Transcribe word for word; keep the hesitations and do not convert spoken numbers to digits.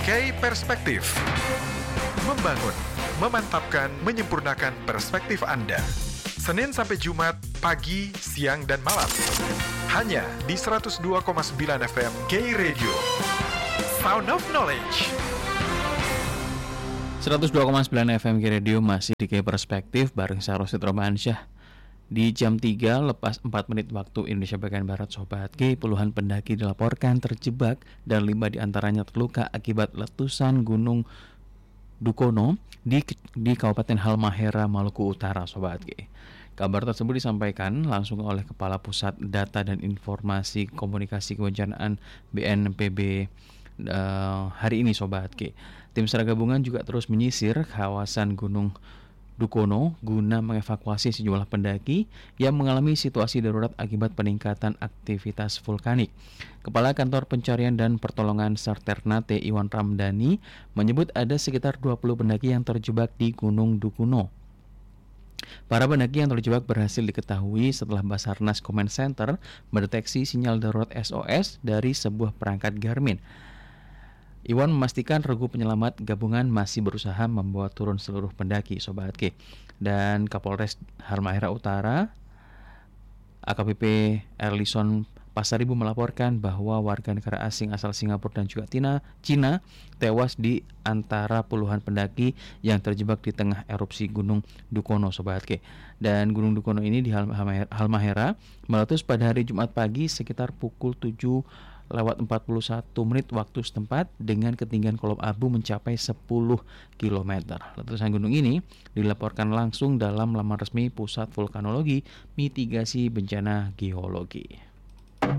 K Perspektif. Membangun, memantapkan, menyempurnakan perspektif Anda. Senin sampai Jumat, pagi, siang, dan malam. Hanya di seratus dua koma sembilan F M K Radio. Sound of Knowledge. seratus dua koma sembilan F M K Radio masih di K Perspektif bareng saya Rosid Romansyah. Di jam tiga lepas empat menit waktu Indonesia bagian Barat, Sobat K, puluhan pendaki dilaporkan terjebak dan lima diantaranya terluka akibat letusan Gunung Dukono di, di Kabupaten Halmahera, Maluku Utara, Sobat K. Kabar tersebut disampaikan langsung oleh Kepala Pusat Data dan Informasi Komunikasi Kebencanaan B N P B uh, hari ini, Sobat K. Tim SAR gabungan juga terus menyisir kawasan Gunung Dukono guna mengevakuasi sejumlah pendaki yang mengalami situasi darurat akibat peningkatan aktivitas vulkanik. Kepala Kantor Pencarian dan Pertolongan SAR Ternate Iwan Ramdhani menyebut ada sekitar dua puluh pendaki yang terjebak di Gunung Dukono. Para pendaki yang terjebak berhasil diketahui setelah Basarnas Command Center mendeteksi sinyal darurat S O S dari sebuah perangkat Garmin. Iwan memastikan regu penyelamat gabungan masih berusaha membawa turun seluruh pendaki, Sobat K. Dan Kapolres Halmahera Utara, A K B P Erlison Pasaribu melaporkan bahwa warga negara asing asal Singapura dan juga Cina, Cina tewas di antara puluhan pendaki yang terjebak di tengah erupsi Gunung Dukono, Sobat K. Dan Gunung Dukono ini di Halmahera meletus pada hari Jumat pagi sekitar pukul tujuh lewat empat puluh satu menit waktu setempat dengan ketinggian kolom abu mencapai sepuluh kilometer. Letusan gunung ini dilaporkan langsung dalam laman resmi Pusat Vulkanologi Mitigasi Bencana Geologi.